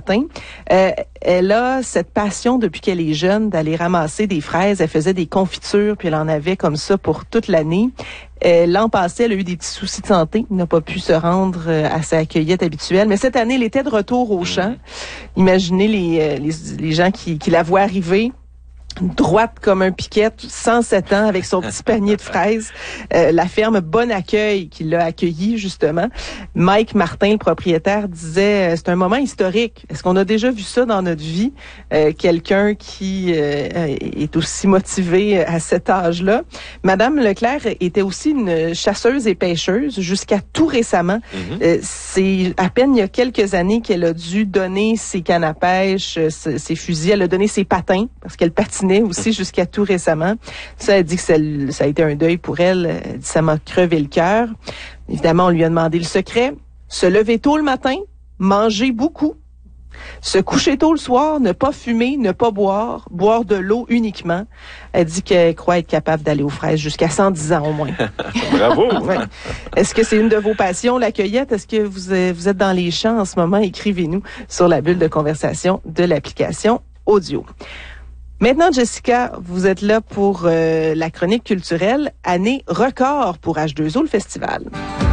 Martin. Elle a cette passion depuis qu'elle est jeune d'aller ramasser des fraises. Elle faisait des confitures, puis elle en avait comme ça pour toute l'année. L'an passé, elle a eu des petits soucis de santé. Elle n'a pas pu se rendre à sa cueillette habituelle. Mais cette année, elle était de retour au champ. Imaginez les gens qui la voient arriver, droite comme un piquet, 107 ans, avec son petit panier de fraises. La ferme Bon Accueil qui l'a accueilli, justement. Mike Martin, le propriétaire, disait c'est un moment historique. Est-ce qu'on a déjà vu ça dans notre vie? Quelqu'un qui est aussi motivé à cet âge-là. Madame Leclerc était aussi une chasseuse et pêcheuse jusqu'à tout récemment. C'est à peine il y a quelques années qu'elle a dû donner ses cannes à pêche, ses fusils. Elle a donné ses patins parce qu'elle patinait aussi jusqu'à tout récemment. Ça, elle dit que ça a été un deuil pour elle. Elle dit, ça m'a crevé le cœur. Évidemment, on lui a demandé le secret. Se lever tôt le matin, manger beaucoup, se coucher tôt le soir, ne pas fumer, ne pas boire, boire de l'eau uniquement. Elle dit qu'elle croit être capable d'aller aux fraises jusqu'à 110 ans au moins. Bravo! Ouais. Est-ce que c'est une de vos passions, la cueillette? Est-ce que vous êtes dans les champs en ce moment? Écrivez-nous sur la bulle de conversation de l'application audio. Maintenant, Jessica, vous êtes là pour la chronique culturelle. Année record pour H2O, le festival.